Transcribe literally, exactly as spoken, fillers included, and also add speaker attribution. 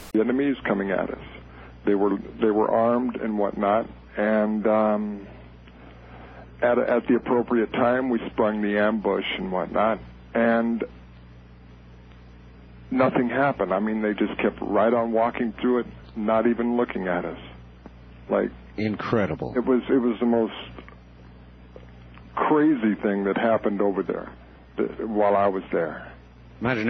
Speaker 1: Vietnamese coming at us. They were they were armed and whatnot, and um, at at the appropriate time, we sprung the ambush and whatnot, and nothing happened. I mean, they just kept right on walking through it, not even looking at us. Like
Speaker 2: incredible.
Speaker 1: It was it was the most crazy thing that happened over there th- while I was there.
Speaker 2: Imagine